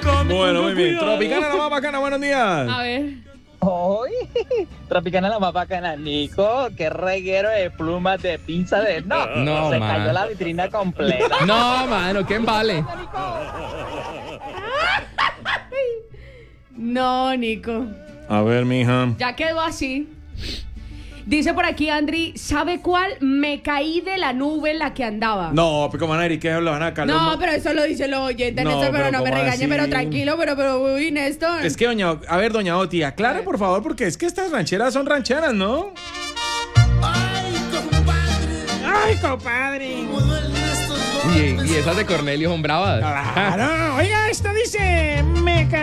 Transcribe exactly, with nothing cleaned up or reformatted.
Bueno, muy bien. Tropicana la más bacana, buenos días. A ver. Hoy, Tropicana la más bacana, Nico, qué reguero de plumas de pinza de... No, No, se man. cayó la vitrina completa. No, mano, ¿quién vale? No, Nico. A ver, mija. Ya quedó así. Dice por aquí, Andri, ¿sabe cuál? Me caí de la nube en la que andaba. No, Pico Maneri, ¿qué lo van a calor? No, pero eso lo dice los oyentes, No, Néstor, pero pero no me ¿cómo regañe, así? pero tranquilo, pero, pero, uy, Néstor. Es que, doña, a ver, doña Oti, aclare, por favor, porque es que estas rancheras son rancheras, ¿no? ¡Ay, compadre! Y, y esas de Cornelio son bravas. Claro, oiga, esto dice, me caí